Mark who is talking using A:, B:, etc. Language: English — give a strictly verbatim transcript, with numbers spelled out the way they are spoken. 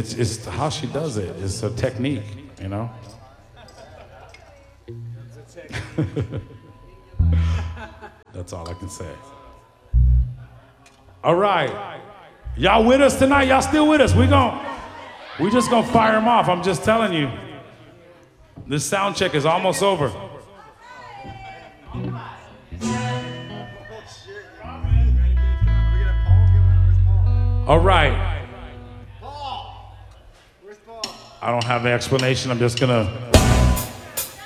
A: It's, it's how she does it. It's a technique, you know? That's all I can say. All right. Y'all with us tonight? Y'all still with us? We gon' we just gonna fire them off. I'm just telling you. This sound check is almost over. All right. I don't have the explanation. I'm just gonna